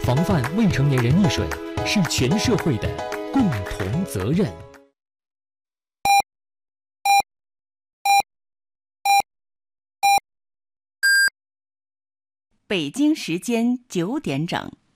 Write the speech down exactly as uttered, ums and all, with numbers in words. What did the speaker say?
防范未成年人溺水是全社会的共同责任。 北京时间九点整。